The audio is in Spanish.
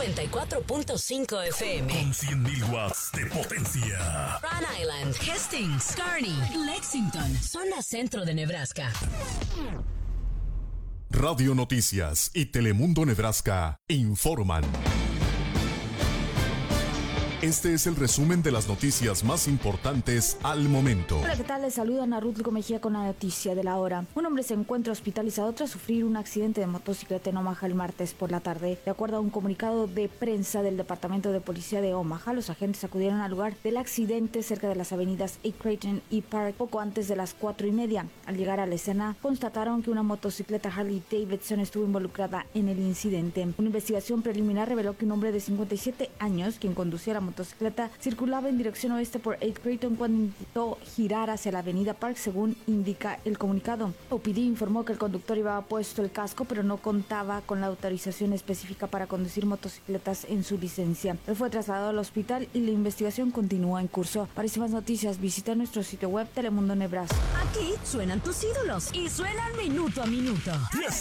94.5 FM. Con 100.000 watts de potencia. Rhode Island, Hastings, Kearney, Lexington, zona centro de Nebraska. Radio Noticias y Telemundo Nebraska informan. Este es el resumen de las noticias más importantes al momento. Hola, ¿qué tal? Les saludan a Ruth Mejía con la noticia de la hora. Un hombre se encuentra hospitalizado tras sufrir un accidente de motocicleta en Omaha el martes por la tarde. De acuerdo a un comunicado de prensa del Departamento de Policía de Omaha, los agentes acudieron al lugar del accidente cerca de las avenidas A. Creighton y Park poco antes de las 4:30. Al llegar a la escena, constataron que una motocicleta Harley Davidson estuvo involucrada en el incidente. Una investigación preliminar reveló que un hombre de 57 años, quien conducía la motocicleta, circulaba en dirección oeste por 8 Creighton cuando intentó girar hacia la avenida Park, según indica el comunicado. OPD informó que el conductor llevaba puesto el casco, pero no contaba con la autorización específica para conducir motocicletas en su licencia. Él fue trasladado al hospital y la investigación continúa en curso. Para más noticias, visita nuestro sitio web Telemundo Nebraska. Aquí suenan tus ídolos y suenan minuto a minuto.